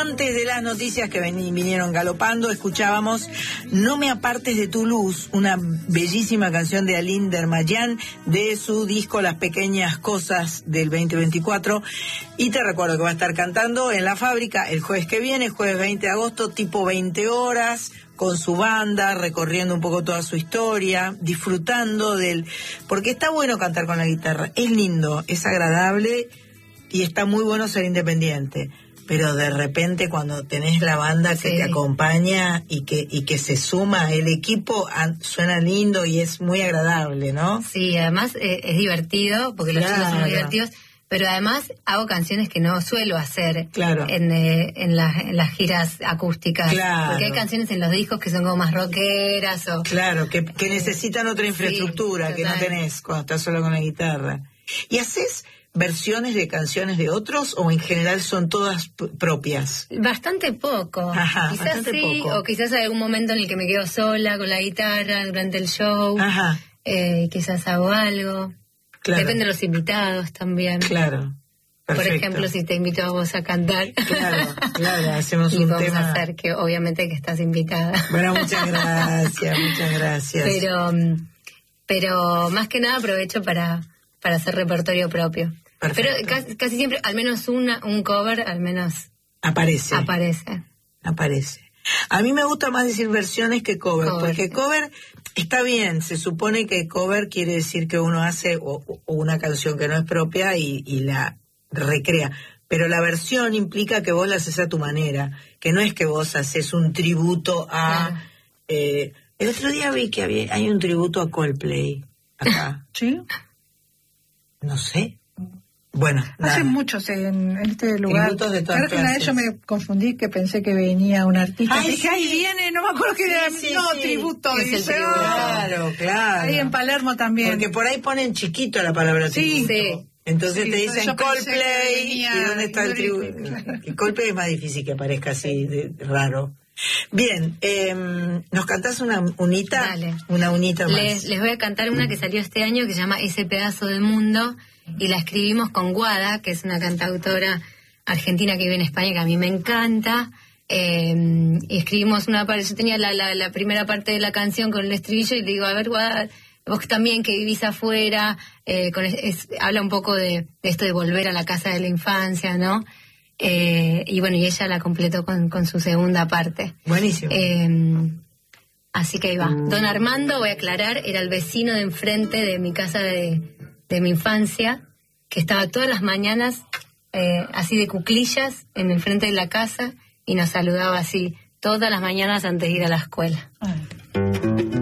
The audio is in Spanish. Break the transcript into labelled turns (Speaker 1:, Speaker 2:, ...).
Speaker 1: antes de las noticias que vinieron galopando, escuchábamos No me apartes de tu luz, una bellísima canción de Aline Dermayan de su disco Las Pequeñas Cosas del 2024. Y te recuerdo que va a estar cantando en La Fábrica el jueves que viene, jueves 20 de agosto, tipo 20 horas, con su banda, recorriendo un poco toda su historia, disfrutando porque está bueno cantar con la guitarra, es lindo, es agradable y está muy bueno ser independiente. Pero de repente cuando tenés la banda que te acompaña y que se suma, el equipo suena lindo y es muy agradable, ¿no?
Speaker 2: Sí, además es divertido, porque los chicos son muy divertidos, pero además hago canciones que no suelo hacer en las giras acústicas.
Speaker 1: Claro.
Speaker 2: Porque hay canciones en los discos que son como más rockeras o...
Speaker 1: Claro, que necesitan otra infraestructura que no tenés cuando estás solo con la guitarra. ¿Y haces versiones de canciones de otros o en general son todas propias?
Speaker 2: Bastante poco.
Speaker 1: Ajá,
Speaker 2: quizás
Speaker 1: bastante
Speaker 2: sí,
Speaker 1: poco.
Speaker 2: o quizás hay algún momento en el que me quedo sola con la guitarra durante el show.
Speaker 1: Ajá.
Speaker 2: Quizás hago algo.
Speaker 1: Claro.
Speaker 2: Depende de los invitados también.
Speaker 1: Claro. Perfecto.
Speaker 2: Por ejemplo, si te invito a vos a cantar.
Speaker 1: Claro, hacemos
Speaker 2: y
Speaker 1: un
Speaker 2: vamos
Speaker 1: tema.
Speaker 2: a hacer que obviamente que estás invitada.
Speaker 1: Bueno, muchas gracias.
Speaker 2: Pero más que nada aprovecho para hacer repertorio propio.
Speaker 1: Perfecto.
Speaker 2: Pero casi siempre, al menos un cover, al menos
Speaker 1: aparece. A mí me gusta más decir versiones que cover, porque cover está bien, se supone que cover quiere decir que uno hace o una canción que no es propia y la recrea, pero la versión implica que vos la haces a tu manera, que no es que vos haces un tributo a... el otro día vi que hay un tributo a Coldplay acá.
Speaker 3: ¿Sí?
Speaker 1: No sé. Bueno,
Speaker 3: hace muchos en este lugar.
Speaker 1: Tributos de todas clases.
Speaker 3: Una vez yo me confundí, que pensé que venía un artista.
Speaker 1: Ay,
Speaker 3: dije, ahí viene, no me acuerdo que era. Tributo.
Speaker 1: Es el tributo. Claro.
Speaker 3: Ahí en Palermo también.
Speaker 1: Porque por ahí ponen chiquito la palabra tributo.
Speaker 2: Sí.
Speaker 1: Entonces te dicen Coldplay, ¿y dónde está el tributo?
Speaker 3: Claro.
Speaker 1: El Coldplay es más difícil que aparezca así, raro. Bien, ¿nos cantás una unita?
Speaker 2: Dale.
Speaker 1: Una unita más.
Speaker 2: Les voy a cantar una que salió este año que se llama Ese pedazo de mundo, y la escribimos con Guada, que es una cantautora argentina que vive en España, que a mí me encanta. Y escribimos una parte, yo tenía la primera parte de la canción con el estribillo y le digo, a ver, Guada, vos también que vivís afuera, habla un poco de esto de volver a la casa de la infancia, ¿no? Y bueno, y ella la completó con su segunda parte.
Speaker 1: Buenísimo.
Speaker 2: Así que ahí va. Don Armando, voy a aclarar, era el vecino de enfrente de mi casa de mi infancia, que estaba todas las mañanas así de cuclillas en el frente de la casa y nos saludaba así todas las mañanas antes de ir a la escuela.